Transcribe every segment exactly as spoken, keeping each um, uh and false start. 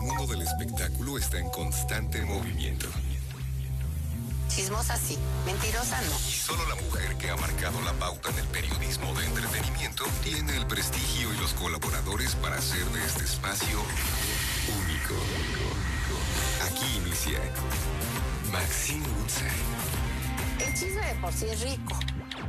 mundo del espectáculo está en constante movimiento. Chismosa sí, mentirosa no. Y solo la mujer que ha marcado la pauta en el periodismo de entretenimiento tiene el prestigio y los colaboradores para hacer de este espacio único. Aquí inicia Maxine Woodside. El chisme de por sí es rico.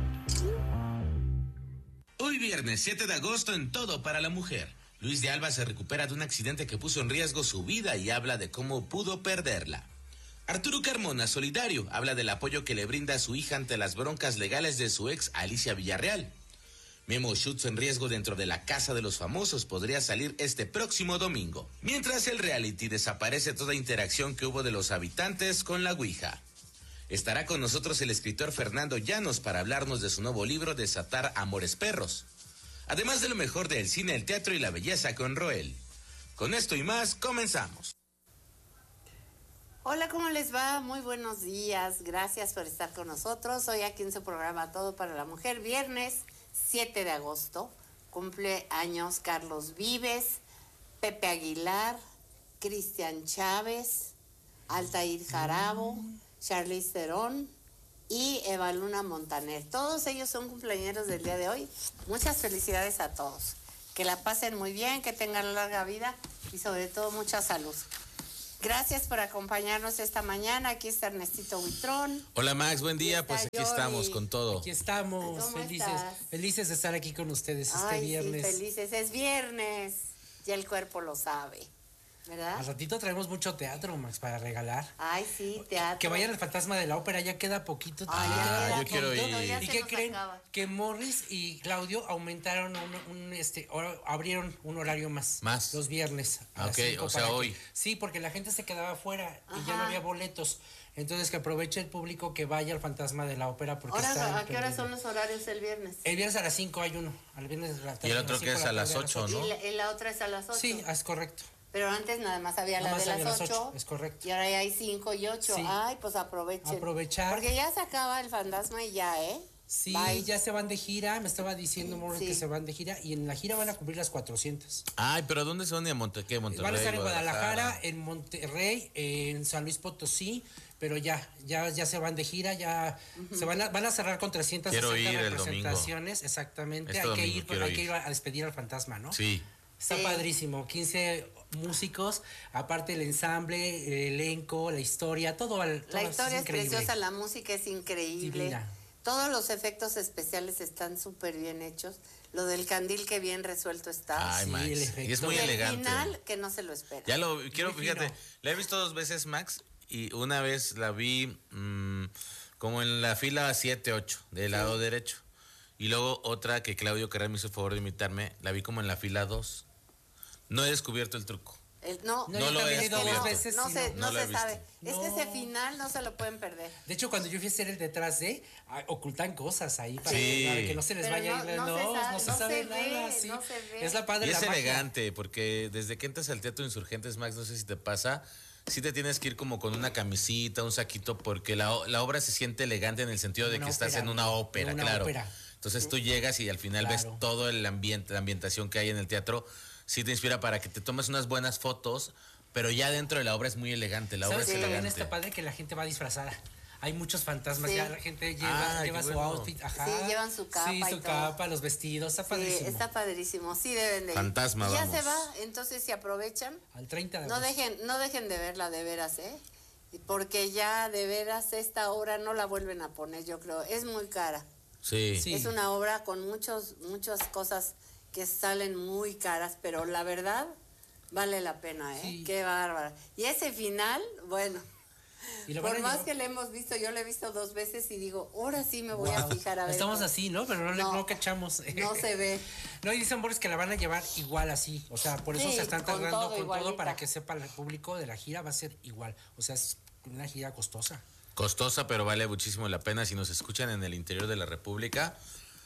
Hoy viernes siete de agosto en Todo para la Mujer. Luis de Alba se recupera de un accidente que puso en riesgo su vida y habla de cómo pudo perderla. Arturo Carmona, solidario, habla del apoyo que le brinda a su hija ante las broncas legales de su ex Alicia Villarreal. Memo Schutz en riesgo dentro de la Casa de los Famosos podría salir este próximo domingo. Mientras el reality desaparece toda interacción que hubo de los habitantes con la Ouija. Estará con nosotros el escritor Fernando Llanos para hablarnos de su nuevo libro Desatar Amores Perros. Además de lo mejor del cine, el teatro y la belleza con Roel. Con esto y más, comenzamos. Hola, ¿cómo les va? Muy buenos días. Gracias por estar con nosotros. Hoy aquí en su programa Todo para la Mujer, viernes siete de agosto. Cumple años Carlos Vives, Pepe Aguilar, Cristian Chávez, Altair Jarabo, Charlize Theron y Eva Luna Montaner. Todos ellos son cumpleañeros del día de hoy. Muchas felicidades a todos. Que la pasen muy bien, que tengan larga vida y sobre todo mucha salud. Gracias por acompañarnos esta mañana. Aquí está Ernestito Buitrón. Hola Max, buen día. Pues aquí Yori. Estamos con todo. Aquí estamos, ¿Cómo felices, estás? felices de estar aquí con ustedes este Ay, viernes. sí, felices. Es viernes. Ya el cuerpo lo sabe, ¿verdad? Al ratito traemos mucho teatro, Max, para regalar. Ay, sí, teatro. Que vayan al Fantasma de la Ópera, ya queda poquito. Ay, ya ya queda queda yo quiero poquito. ir. Ya ¿Y se qué nos creen? acaba. Que Morris y Claudio aumentaron un, un este, hor- abrieron un horario más. Más. Los viernes. a Ah, las ok, cinco o sea, para que- hoy. Sí, porque la gente se quedaba afuera y ya Ajá. no había boletos. Entonces que aproveche el público que vaya al Fantasma de la Ópera porque Ahora, está ¿a qué hora imperdible. son los horarios el viernes? El viernes a las cinco hay uno. El viernes a las Y el otro cinco que es de la a las tarde, ocho, ¿no? Y la, y la otra es a las ocho. Sí, es correcto. Pero antes nada más había Nada la más de había las las ocho. ocho, es correcto. Y ahora ya hay cinco y ocho. Sí. Ay, pues aprovechen. Aprovechar. Porque ya se acaba el fantasma y ya, ¿eh? Sí, Bye. ya se van de gira. Me estaba diciendo Morris Sí. que se van de gira y en la gira van a cumplir las cuatrocientas. Ay, pero ¿dónde se van a Monte qué? Monterrey, Van a estar en Guadalajara, en Monterrey, en San Luis Potosí, pero ya, ya, ya se van de gira, ya se van a, van a cerrar con trescientas Quiero sesenta ir el representaciones, exactamente. Este hay que domingo ir, quiero hay que ir. ir a despedir al fantasma, ¿no? Sí. Está Sí. padrísimo, quince músicos, aparte el ensamble, el elenco, la historia, todo. al- todo La historia es increíble. preciosa, la música es increíble. Divina. Todos los efectos especiales están súper bien hechos. Lo del candil que bien resuelto está. Ay, Sí, Max. el efecto. Y es muy y el elegante. final que no se lo espera. Ya lo quiero, Muy fíjate, fino. la he visto dos veces, Max, y una vez la vi mmm, como en la fila siete, ocho, del lado derecho. Y luego otra que Claudio Carrera me hizo el favor de invitarme, la vi como en la fila dos. No he descubierto el truco. El- no, No, No yo lo también he he ido dos descubierto. veces. no y se, no- no no lo he se sabe. visto. Es que No. ese final no se lo pueden perder. De hecho, cuando yo fui a hacer el detrás de, ah, ocultan cosas ahí para, Sí. que, para que no se les Pero vaya no- a ir. no No, se no, sabe, se no sabe se nada. ve, Sí. no se ve. Es la padre Y la es magia. elegante, porque desde que entras al Teatro Insurgentes, Max, no sé si te pasa, sí te tienes que ir como con una camisita, un saquito, porque la, o- la obra se siente elegante en el sentido de Una que estás ópera, en una ópera, una claro. ópera. Entonces tú llegas y al final Claro. ves todo el ambiente, la ambientación que hay en el teatro, sí te inspira para que te tomes unas buenas fotos, pero ya dentro de la obra es muy elegante, la obra ¿Sabes es qué también elegante. está padre? Que la gente va disfrazada. Hay muchos fantasmas, Sí. ya la gente lleva, Ah, lleva qué su bueno. outfit, ajá. Sí, llevan su capa Sí, y su todo. capa, los vestidos, está Sí, padrísimo. está padrísimo. Sí deben de ir. Fantasma, Y ya vamos. se va, entonces si aprovechan, Al treinta de no agosto. dejen, no dejen de verla de veras, ¿eh? Porque ya de veras esta obra no la vuelven a poner, yo creo. Es muy cara. Sí. Sí. Es una obra con muchos, muchas cosas que salen muy caras, pero la verdad vale la pena, ¿eh? Sí. Qué bárbara. Y ese final, bueno, Y lo van por a más llevar- que le hemos visto, yo lo he visto dos veces y digo, ahora sí me voy a fijar a ver. Estamos cómo- así, ¿no? Pero no, le- No. no cachamos. No se ve. No, y dicen Boris que la van a llevar igual así. O sea, por eso Sí, se están con tardando todo con igualita. todo para que sepa el público de la gira va a ser igual. O sea, es una gira costosa. Costosa, pero vale muchísimo la pena. Si nos escuchan en el interior de la República,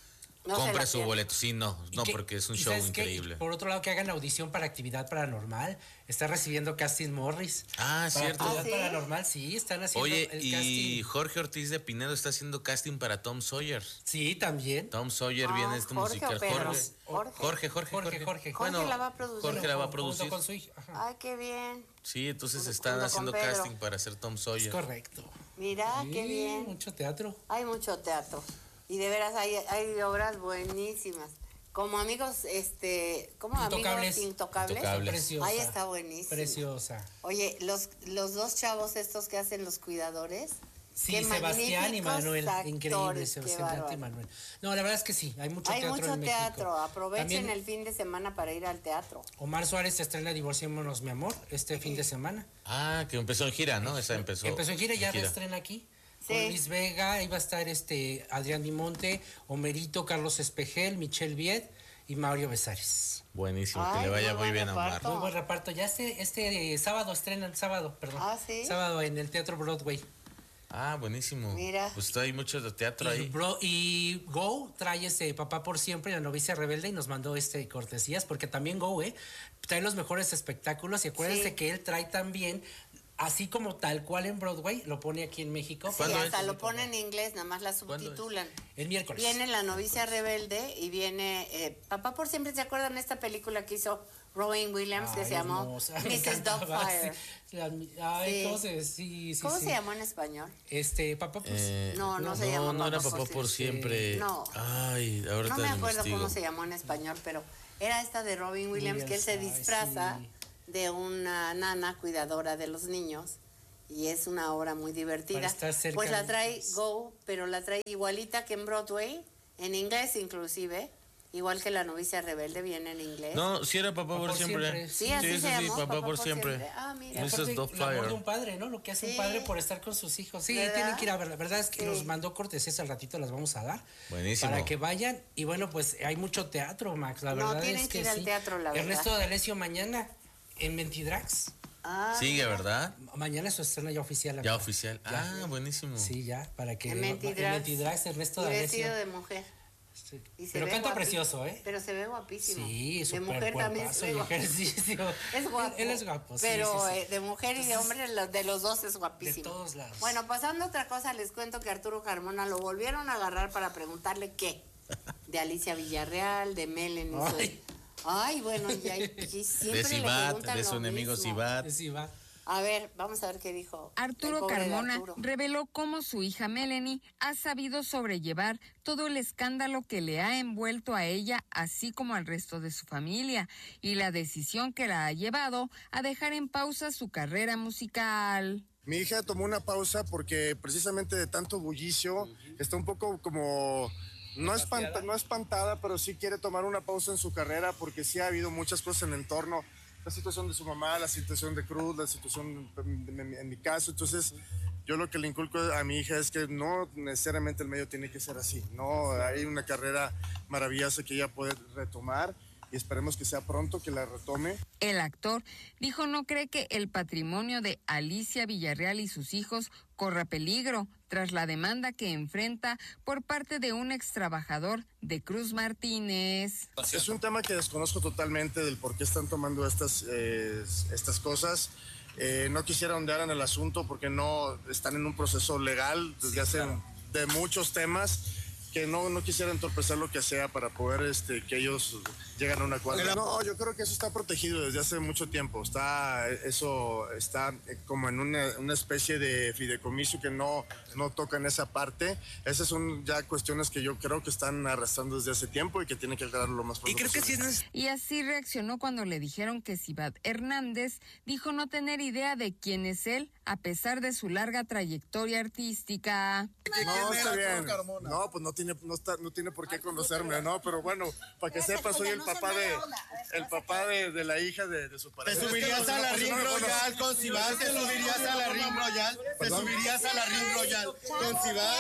No se compre la su pierdan. boleto. Sí, no, no, ¿Y qué- porque es un y show sabes qué? increíble. Por otro lado, que hagan audición para Actividad Paranormal. Está recibiendo casting Morris. Ah, Para cierto. Actividad ¿Ah, sí? Paranormal, sí, están haciendo Oye, el y casting. Jorge Ortiz de Pinedo está haciendo casting para Tom Sawyer. Sí, también. Tom Sawyer Ah, viene este Jorge musical. o Pedro. Jorge. Jorge. Jorge, Jorge, Jorge, Jorge. Jorge la va a producir. Jorge la va a Junto producir. con su hija. Ajá. Ay, qué bien. Sí, entonces Junto están con haciendo Pedro. casting para hacer Tom Es Sawyer. correcto. Mira, Sí, qué bien. Mucho teatro. Hay mucho teatro. Y de veras hay, hay obras buenísimas. Como amigos, este, ¿cómo Intocables. amigos intocables? Intocables. Preciosa. Ahí está buenísimo. Preciosa. Oye, los, los dos chavos estos que hacen los cuidadores. Sí, qué Sebastián y magníficos Manuel. Increíble, actores, qué Sebastián y bárbaro. Manuel. No, la verdad es que sí, hay mucho Hay teatro mucho en México. teatro. Aprovechen También el fin de semana para ir al teatro. Omar Suárez se estrena Divorciémonos, mi amor, este fin de semana. Ah, que empezó en gira, ¿no? Esa empezó. Empezó en gira y ya estrena aquí. Sí. Con Luis Vega, iba a estar este Adrián Dimonte, Homerito, Carlos Espejel, Michelle Viet y Mario Besares. Buenísimo, Ay, que le vaya muy muy buen bien a Omar. reparto. Muy buen reparto. Ya este, este eh, sábado estrena, el sábado, perdón. Ah, ¿sí? Sábado en el Teatro Broadway. Ah, buenísimo. Mira. Pues hay mucho de teatro Y, ahí. Bro- y Go trae este Papá por Siempre, La Novicia Rebelde, y nos mandó este cortesías, porque también Go, ¿eh? Trae los mejores espectáculos, y acuérdense Sí. que él trae también, así como tal cual en Broadway, lo pone aquí en México. Sí, ¿Cuándo hasta es? lo ponen en inglés, nada más la ¿Cuándo es? subtitulan. El miércoles. Viene La Novicia Rebelde y viene eh, Papá por Siempre. ¿Se acuerdan de esta película que hizo Robin Williams que Ay, se llamó hermosa, me missus encantaba, Doubtfire? sí. La- ay, Sí. ¿cómo se sí, sí, ¿Cómo sí. se llamó en español? Este, Papá por Eh, No, no se no, llama no era Papá Papá por por siempre. No. Ay, ahorita No me lo acuerdo investigo. cómo se llamó en español, pero era esta de Robin Williams, que él se Williams, ay, disfraza sí. de una nana cuidadora de los niños y es una obra muy divertida. Para estar cerca Pues la de trae ellos. Go, pero la trae igualita que en Broadway, en inglés inclusive, igual que La Novicia Rebelde viene en inglés. No, sí era Papá por, por siempre. siempre. Sí, así sí, se sí, llamó, Papá, por siempre. Ah, mira. Y missus aparte, Doubtfire. el amor de un padre, ¿no? Lo que hace Sí. un padre por estar con sus hijos. Sí, ¿Verdad? tienen que ir a ver. La verdad es que Sí. nos mandó cortesías, al ratito las vamos a dar. Buenísimo. Para que vayan. Y bueno, pues hay mucho teatro, Max. La No, verdad tienen es que que ir al sí. teatro, la verdad. Ernesto D'Alessio mañana en Mentidrax. Ah, Sigue, mira. ¿verdad? Mañana es su estreno ya oficial. Ya amigo. oficial. Ya. Ah, buenísimo. Sí, ya, para que... En en Mentidrax. Mentidrax, Ernesto Y D'Alessio. vestido de mujer. Sí. Y se Pero ve canta guapi- precioso, ¿eh? Pero se ve guapísimo. Sí, de súper mujer también se cuerpazo ve y guapo. ejercicio. Es guapo. Él, él es guapo, sí, Pero sí, sí. eh, de mujer y de hombre, lo- de los dos es guapísimo. De todos lados. Bueno, pasando a otra cosa, les cuento que Arturo Carmona lo volvieron a agarrar para preguntarle qué. De Alicia Villarreal, de Melanie. Ay. Soy- Ay, bueno, ya y siempre De le Sibat, preguntan de lo su enemigo mismo. Sibat. Sí, va. A ver, vamos a ver qué dijo. el Arturo pobre de Carmona Arturo. reveló cómo su hija Melanie ha sabido sobrellevar todo el escándalo que le ha envuelto a ella, así como al resto de su familia, y la decisión que la ha llevado a dejar en pausa su carrera musical. Mi hija tomó una pausa porque precisamente de tanto bullicio está un poco como, no, espanta, no espantada, pero sí quiere tomar una pausa en su carrera porque sí ha habido muchas cosas en el entorno. La situación de su mamá, la situación de Cruz, la situación en, en- en mi caso. Entonces, yo lo que le inculco a mi hija es que no necesariamente el medio tiene que ser así. No, hay una carrera maravillosa que ella puede retomar y esperemos que sea pronto que la retome. El actor dijo no cree que el patrimonio de Alicia Villarreal y sus hijos corra peligro tras la demanda que enfrenta por parte de un extrabajador de Cruz Martínez. Es un tema que desconozco totalmente del por qué están tomando estas, eh, estas cosas. Eh, no quisiera ondear en el asunto porque no están en un proceso legal desde hace de muchos temas que no, no quisiera entorpecer lo que sea para poder este, que ellos lleguen a un acuerdo. No, yo creo que eso está protegido desde hace mucho tiempo. Está, eso está como en una, una especie de fideicomiso que no, no toca en esa parte. Esas son ya cuestiones que yo creo que están arrastrando desde hace tiempo y que tienen que aclarar lo más pronto Y creo que sí posible. es Y así reaccionó cuando le dijeron que Sibat Hernández dijo no tener idea de quién es él, a pesar de su larga trayectoria artística. No, está bien. No, pues no tiene, no, está, no tiene por qué conocerme, ¿no? Pero bueno, para que sepas, soy el papá de el papá de, de la hija de, de su pareja. ¿Te subirías a la Ring Royal con Sibat? ¿Te subirías a la Ring Royal? ¿Te subirías a la Ring Royal con Sibat?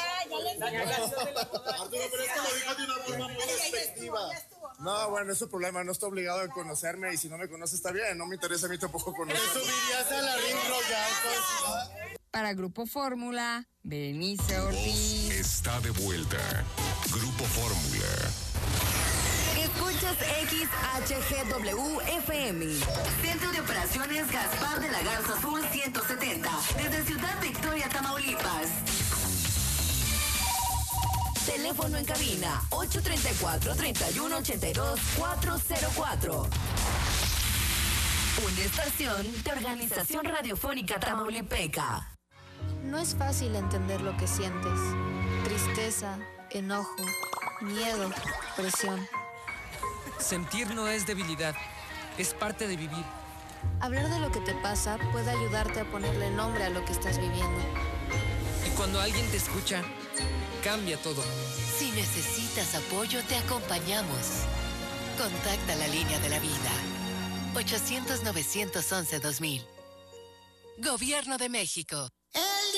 Arturo, pero es que lo dijo de una forma muy despectiva. No, bueno, es su problema, no está obligado a conocerme y si no me conoce está bien, no me interesa a mí tampoco ¿Te conocerme. subirías a la Ring Royal con Sibat? Para Grupo Fórmula, Berenice Ortiz. Está de vuelta. Grupo Fórmula. Escuchas X H G W F M. Centro de Operaciones Gaspar de la Garza Sur ciento setenta. Desde Ciudad Victoria, Tamaulipas. Teléfono en cabina ocho tres cuatro, tres uno ocho dos, cuatro cero cuatro. Una estación de Organización Radiofónica Tamaulipeca. No es fácil entender lo que sientes. Tristeza, enojo, miedo, presión. Sentir no es debilidad, es parte de vivir. Hablar de lo que te pasa puede ayudarte a ponerle nombre a lo que estás viviendo. Y cuando alguien te escucha, cambia todo. Si necesitas apoyo, te acompañamos. Contacta la línea de la vida. ochocientos, novecientos once, dos mil. Gobierno de México.